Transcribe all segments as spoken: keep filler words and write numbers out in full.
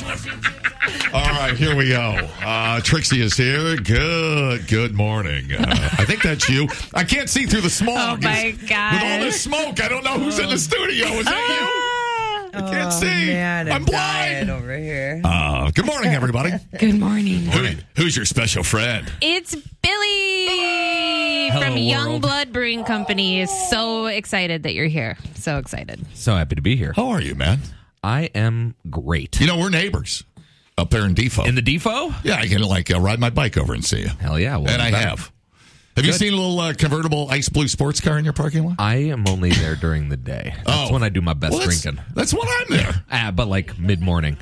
All right, here we go. Uh, Trixie is here. Good, good morning. Uh, I think that's you. I can't see through the smog. Oh, my God. With all this smoke, I don't know who's in the studio. Is that you? I can't oh, see. Man, I'm blind. over here. Uh, good morning, everybody. Good morning. Who, who's your special friend? It's Billy Hello, from Young world. Blood Brewing Company. So excited that you're here. So excited. So happy to be here. How are you, man? I am great. You know, we're neighbors up there in Defoe. In the Defo? yeah, I can like uh, ride my bike over and see you. Hell yeah. Well, and I better. have. Have you Good. seen a little uh, convertible ice blue sports car in your parking lot? I am only there during the day. That's Oh. when I do my best Well, that's, drinking. That's when I'm there. Ah, but like mid-morning.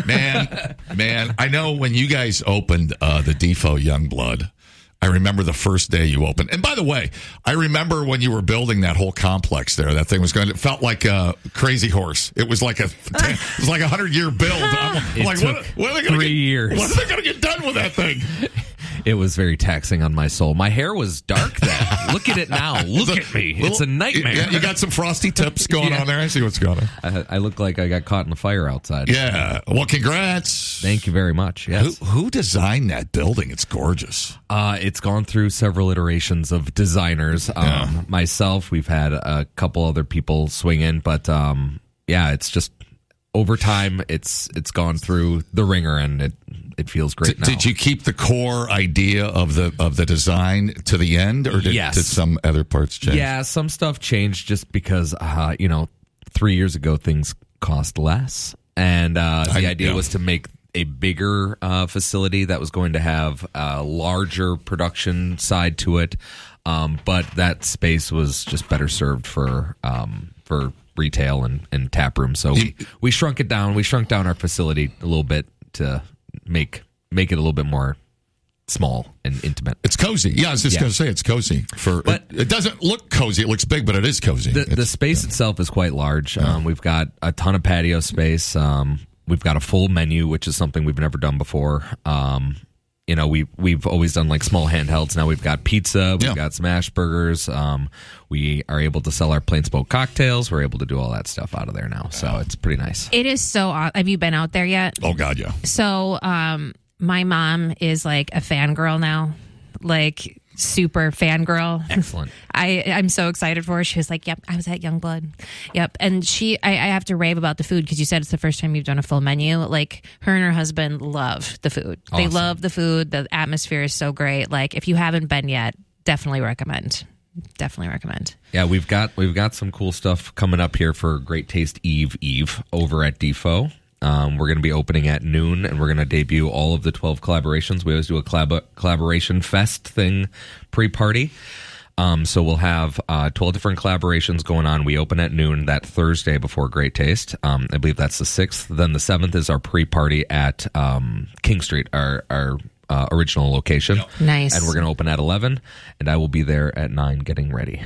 Man, man, I know when you guys opened uh, the Defoe Youngblood, I remember the first day you opened. And by the way, I remember when you were building that whole complex there. That thing was going. It felt like a Crazy Horse. It was like a. It was like a hundred year build. I'm, I'm It like, took what, what are they gonna three get, years. When are they going to get done with that thing? It was very taxing on my soul. My hair was dark then. Look at it now. Look It's a at me. little- It's a nightmare. Yeah, you got some frosty tips going Yeah. on there. I see what's going on. I, I look like I got caught in the fire outside. Yeah. Well, congrats. Thank you very much. Yes. Who, who designed that building? It's gorgeous. Uh, it's gone through several iterations of designers. Um, Yeah. Myself, we've had a couple other people swing in, but um, yeah, it's just over time. It's it's gone through the ringer, and it it feels great Did, now. did you keep the core idea of the of the design to the end, or did, Yes. did some other parts change? Yeah, some stuff changed just because uh, you know, three years ago things cost less, and uh, the I- idea yeah. was to make a bigger uh, facility that was going to have a larger production side to it, um, but that space was just better served for um, for retail and, and tap room. So we, we shrunk it down. We shrunk down our facility a little bit to make make it a little bit more small and intimate. It's cozy. Yeah, I was just Yeah. going to say it's cozy. For But- it, it doesn't look cozy. It looks big, but it is cozy. The, the It's- space itself is quite large. Um, we've got a ton of patio space. Um, we've got a full menu, which is something we've never done before. Um, you know, we we've always done like small handhelds. Now we've got pizza. We've Yeah. got smash burgers. Um, we are able to sell our plain spoke cocktails. We're able to do all that stuff out of there now. So it's pretty nice. It is so aw- Have you been out there yet? Oh God, yeah. So, um, my mom is like a fangirl now, like super fangirl. Excellent. I I'm so excited for her. She was like, "Yep, I was at Youngblood." Yep, and she I, I have to rave about the food because you said it's the first time you've done a full menu. Like her and her husband love the food. They Awesome. love the food. The atmosphere is so great. Like if you haven't been yet, definitely recommend. Definitely recommend. Yeah, we've got we've got some cool stuff coming up here for Great Taste Eve Eve over at Defoe. Um, we're going to be opening at noon, and we're going to debut all of the twelve collaborations. We always do a collab- collaboration fest thing pre-party. Um, so we'll have uh, twelve different collaborations going on. We open at noon that Thursday before Great Taste. Um, I believe that's the sixth. Then the seventh is our pre-party at um, King Street, our, our uh, original location. Nice. And we're going to open at eleven, and I will be there at nine getting ready.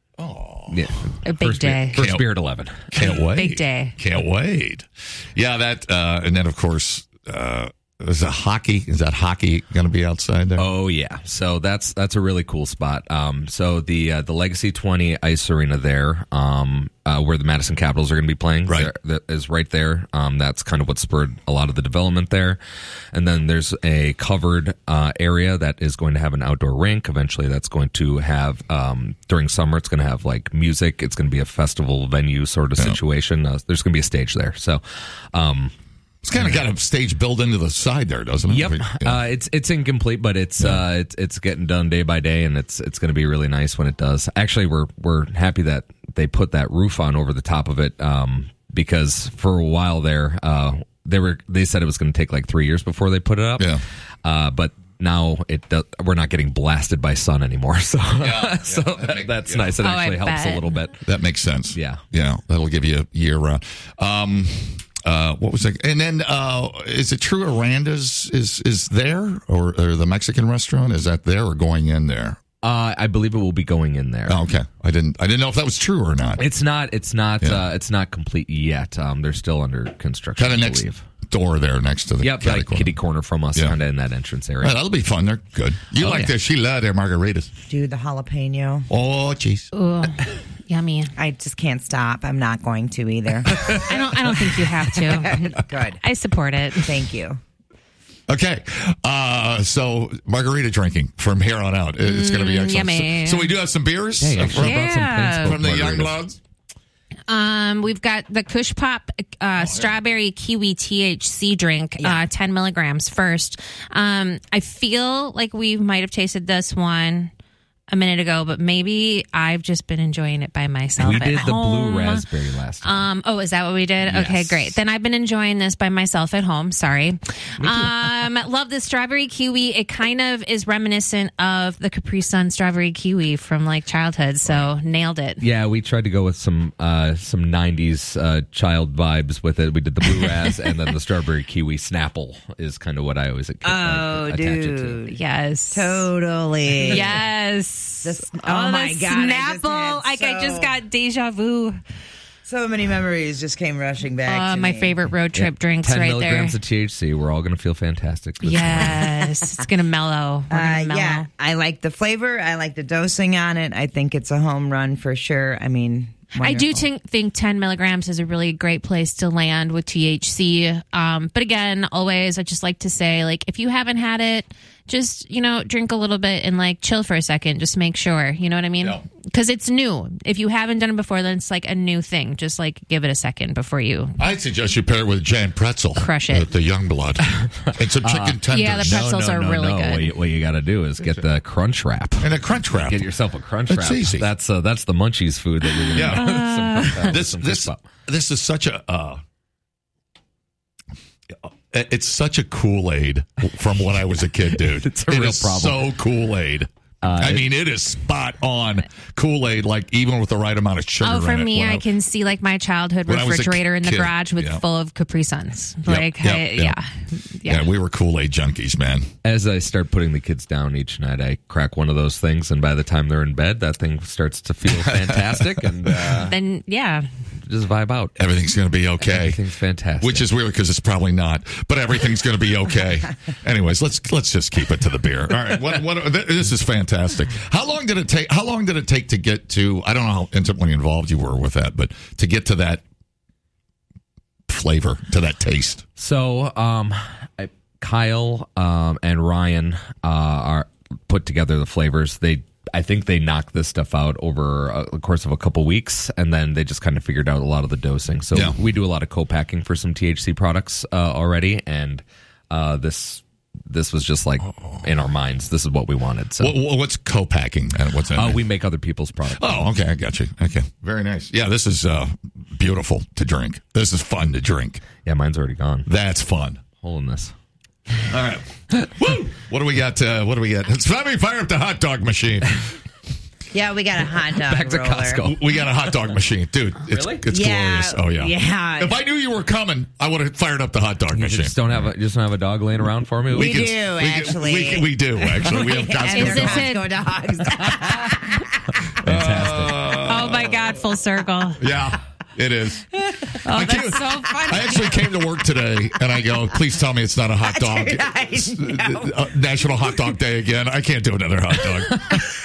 Oh, Yeah. A big First beer- day. First Can't- beer at eleven. can't wait. Big day. Can't wait. Yeah, that uh, and then of course uh, is that hockey. Is that hockey going to be outside there? Oh yeah, so that's that's a really cool spot. Um, so the uh, the Legacy twenty Ice Arena there, um, uh, where the Madison Capitals are going to be playing, Right. there- that is right there. Um, that's kind of what spurred a lot of the development there. And then there's a covered uh, area that is going to have an outdoor rink. Eventually, that's going to have um, during summer. It's going to have like music. It's going to be a festival venue sort of situation. Uh, there's going to be a stage there. So. Um, It's kind of got a stage built into the side there, doesn't it? Yep, Yeah. uh, it's it's incomplete, but it's Yeah. uh, it's it's getting done day by day, and it's it's going to be really nice when it does. Actually, we're we're happy that they put that roof on over the top of it, um, because for a while there, uh, they were they said it was going to take like three years before they put it up. Yeah. uh, but now it does, we're not getting blasted by sun anymore, so yeah, so that that, make- that's yeah. nice. It Oh, I actually helps bet. a little bit. That makes sense. Yeah. Yeah, that'll give you a year round. Um, uh, what was it? And then, uh, is it true Aranda's is is there, or, or the Mexican restaurant is that there or going in there? Uh, I believe it will be going in there. Oh, okay, I didn't I didn't know if that was true or not. It's not. It's not. Yeah. Uh, it's not complete yet. Um, they're still under construction. Kind of I next believe. door there, next to the Yep, catty like corner. kitty corner from us, Yeah. kind of in that entrance area. Right, that'll be fun. They're good. You Oh, like yeah. their She loved their margaritas. Do the jalapeno. Oh, jeez. Ooh. Yummy. I just can't stop. I'm not going to either. I don't. I don't think you have to. Good. I support it. Thank you. Okay, uh, so margarita drinking from here on out. It's going to be excellent. yummy. So, so we do have some beers Hey, uh, actually, from, I brought some Yeah. Penn Spoke from the Young margaritas. Bloods. Um, we've got the Kush Pop uh, strawberry kiwi T H C drink, uh, ten milligrams first. Um, I feel like we might have tasted this one a minute ago, but maybe I've just been enjoying it by myself. We at did the home. blue raspberry last time. Um, oh, is that what we did? Okay, Yes. great. Then I've been enjoying this by myself at home. Sorry. Um, love the strawberry kiwi. It kind of is reminiscent of the Capri Sun strawberry kiwi from like childhood. So nailed it. Yeah, we tried to go with some uh, some nineties uh, child vibes with it. We did the blue raz and then the strawberry kiwi Snapple is kind of what I always uh, Oh, attach it to. dude. Yes. Totally. Yes. This- oh, oh my the God, I just Snapple. had Like I just so- got deja vu. So many memories just came rushing back. Uh, to my me. favorite road trip drinks ten right there. milligrams of T H C. We're all going to feel fantastic. This Yes. It's going to mellow. We're Uh, gonna mellow. yeah, I like the flavor. I like the dosing on it. I think it's a home run for sure. I mean, I do wonderful. t- think ten milligrams is a really great place to land with T H C. Um, but again, always, I just like to say, like, if you haven't had it, just, you know, drink a little bit and like chill for a second. Just make sure. You know what I mean? Yeah. Because it's new. If you haven't done it before, then it's like a new thing. Just like give it a second before you. I'd suggest you pair it with jam pretzel. Crush it. With the Young Blood. And some chicken tenders. yeah, the pretzels no, are no, really no. good. What you, what you got to do is get the crunch wrap. And a crunch wrap. Get yourself a crunch It's wrap. easy. That's uh, that's the munchies food that you're going to Yeah. get. Some- this some this Kush Pop. this is such a uh, it's such a Kool-Aid from when I was a kid, dude. It's a It real is problem. so Kool-Aid. I it- mean, it is spot on Kool-Aid, like even with the right amount of sugar. Oh, for in it. me, When I can see like my childhood when I was a refrigerator in the kid, garage with yeah. full of Capri Suns. Like, yep, I- yep. yeah, yeah. Yeah, we were Kool-Aid junkies, man. As I start putting the kids down each night, I crack one of those things, and by the time they're in bed, that thing starts to feel fantastic, and uh, Then yeah, just vibe out. Everything's going to be okay. Everything's fantastic. Which is weird because it's probably not, but everything's going to be okay. Anyways, let's let's just keep it to the beer. All right, what, what, th- this is fantastic. How long did it take? How long did it take to get to? I don't know how intimately involved you were with that, but to get to that flavor, to that taste. So, um, I, Kyle um, and Ryan uh, are put together the flavors. They, I think, they knocked this stuff out over a, the course of a couple weeks, and then they just kind of figured out a lot of the dosing. So Yeah. we do a lot of co-packing for some T H C products uh, already, and uh, this this was just like in our minds. This is what we wanted. So What, what's co-packing? And what's that? uh, mean? we make other people's products. Oh, okay, I got you. Okay, very nice. Yeah, this is uh, beautiful to drink. This is fun to drink. Yeah, mine's already gone. That's fun. Holding this. All right. Woo! What do we got? Uh, what do we got? It's let me fire up the hot dog machine. Yeah, we got a hot dog Back to roller. Costco. We got a hot dog machine, dude. It's Really? it's Yeah, glorious. Oh yeah, yeah. If I knew you were coming, I would have fired up the hot dog You machine. just don't have a you just don't have a dog laying around for me. We can- do, we can- actually. we, can- we do actually. We have And Costco. they're Is dogs. this it? Costco dogs. Fantastic. oh my God, full circle. Yeah, it is. Oh, I that's came- so funny. I actually came to work today, and I go, "Please tell me it's not a hot dog. I know. Uh, National Hot Dog Day again. I can't do another hot dog."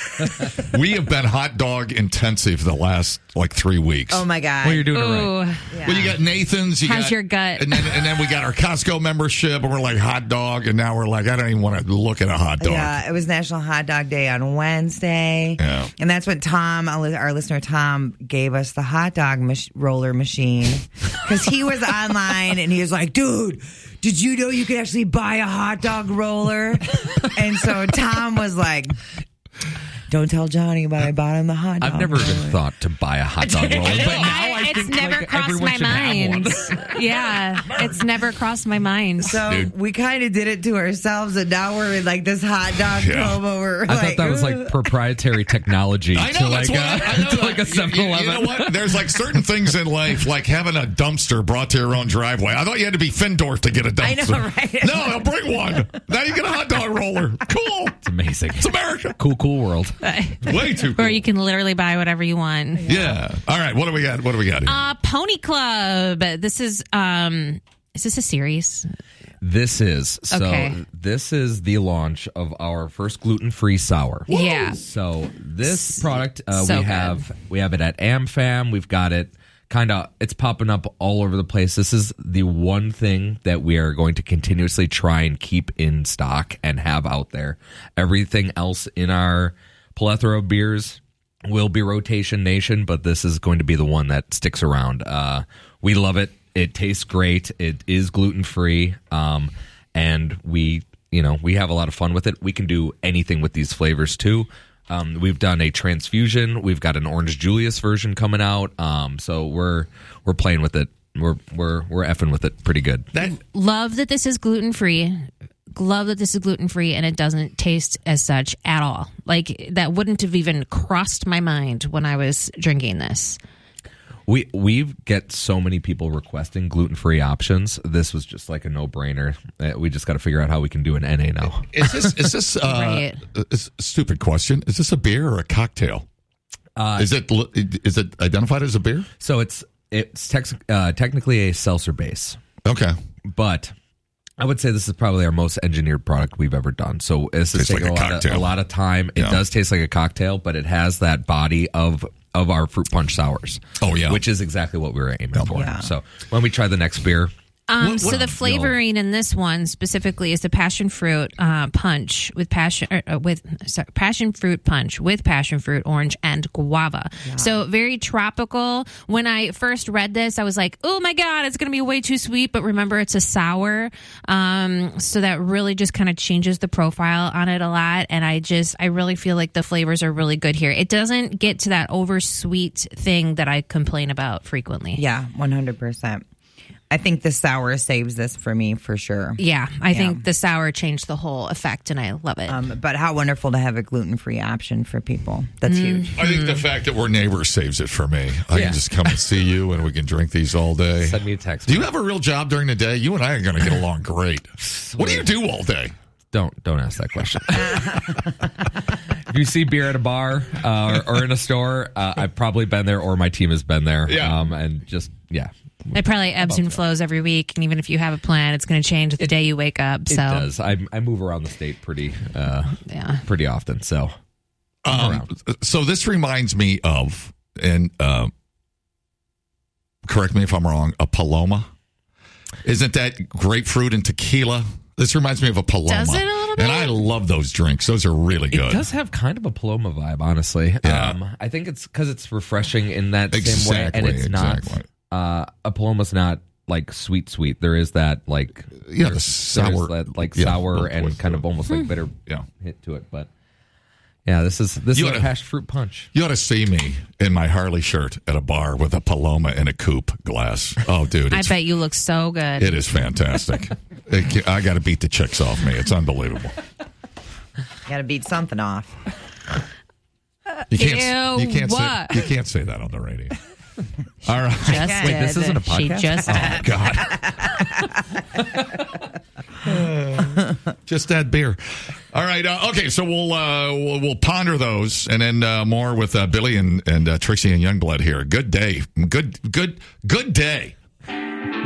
We have been hot dog intensive the last like three weeks. Oh my God. Well, you're doing it right. Ooh. Yeah. Well, you got Nathan's. You How's got, your gut? And then, and then we got our Costco membership, and we're like hot dog, and now we're like, I don't even want to look at a hot dog. Yeah, it was National Hot Dog Day on Wednesday. Yeah. And that's when Tom, our listener Tom, gave us the hot dog mach- roller machine. Because he was online and he was like, dude, did you know you could actually buy a hot dog roller? And so Tom was like, don't tell Johnny, but I bought him the hot dog I've never even roller. thought to buy a hot dog roller, but now I, it's think never like, crossed everyone my should have mind. one. Yeah, it's never crossed my mind. So Dude. we kind of did it to ourselves, and now we're in like this hot dog Yeah. coma. We're I like, thought that was like proprietary technology I know to that's like what a, I, I know to that. like a You- seven you, you know eleven. what? There's like certain things in life, like having a dumpster brought to your own driveway. I thought you had to be Findorf to get a I dumpster. know, right? No, I'll bring one. Now you get a hot dog roller. Cool. It's amazing. It's America. Cool, cool world. Way too cool. Or you can literally buy whatever you want. Yeah. All right. What do we got? What do we got here? Uh, Pony Club. This is um, is this a series? This is so. Okay. This is the launch of our first gluten-free sour. Yeah. So this product uh, So we good. have we have it at AmFam. We've got it kind of. It's popping up all over the place. This is the one thing that we are going to continuously try and keep in stock and have out there. Everything else in our plethora of beers will be Rotation Nation, but this is going to be the one that sticks around. Uh, we love it. It tastes great. It is gluten-free. Um, and we, you know, we have a lot of fun with it. We can do anything with these flavors too. Um, we've done a transfusion. We've got an Orange Julius version coming out. Um, so we're we're playing with it. We're we're we're effing with it pretty good. That Love that this is gluten free. Love that this is gluten free and it doesn't taste as such at all. Like that wouldn't have even crossed my mind when I was drinking this. We we get so many people requesting gluten-free options. This was just like a no-brainer. Uh, We just got to figure out how we can do an N A now. is this is this uh, Right. is a stupid question? Is this a beer or a cocktail? Uh, is it is it identified as a beer? So it's it's tex- uh, technically a seltzer base, Okay. but I would say this is probably our most engineered product we've ever done. So this is Tastes taking like a a, lot of, cocktail. a lot of time. It Yeah. does taste like a cocktail, but it has that body of of our fruit punch sours. Oh, yeah. which is exactly what we were aiming for. Yeah. So when we try the next beer, Um, What- so what- the flavoring in this one specifically is the passion fruit uh, punch with passion er, uh, with sorry, passion fruit punch with passion fruit, orange, and guava. So very tropical. When I first read this, I was like, "Oh my god, it's going to be way too sweet." But remember, it's a sour, um, so that really just kind of changes the profile on it a lot. And I just, I really feel like the flavors are really good here. It doesn't get to that over sweet thing that I complain about frequently. Yeah, one hundred percent. I think the sour saves this for me for sure. Yeah, I think the sour changed the whole effect, and I love it. Um, but how wonderful to have a gluten-free option for people. That's Mm. huge. I think the fact that we're neighbors saves it for me. I Yeah. can just come and see you, and we can drink these all day. send me a text. Do you have a real job during the day? You and I are going to get along great. What do you do all day? Don't don't ask that question. If you see beer at a bar uh, or, or in a store, uh, I've probably been there, or my team has been there. Yeah. Um, and just yeah, It probably ebbs and flows every week, and even if you have a plan, it's going to change the day you wake up. it So, does. I I move around the state pretty uh, yeah. pretty often. So Um, so this reminds me of, and uh, correct me if I'm wrong, a Paloma. Isn't that grapefruit and tequila? This reminds me of a Paloma. Does it a little bit? And I love those drinks. Those are really good. it does have kind of a Paloma vibe, honestly. Yeah. Um, I think it's because it's refreshing in that same Exactly, way, and it's exactly. not uh, a Paloma's not like sweet sweet. There is that like Yeah, the there's- sour- there's that, like yeah, sour little and twist kind to of it. almost like bitter Yeah. hit to it, but. Yeah, this is this You is oughta- a passion fruit punch. You ought to see me in my Harley shirt at a bar with a Paloma and a coupe glass. Oh, dude. I It's, bet you look so good. it is fantastic. It- I got to beat the chicks off me. It's unbelievable. Got to beat something off. You can't, Ew, you can't, say, what? you can't say that on the radio. All right. Just Wait, did. this isn't a She podcast? just Oh, God. Just that beer. All right. Uh, okay. So we'll, uh, we'll we'll ponder those, and then uh, more with uh, Billy and and uh, Trixie and Youngblood here. Good day. Good good good day.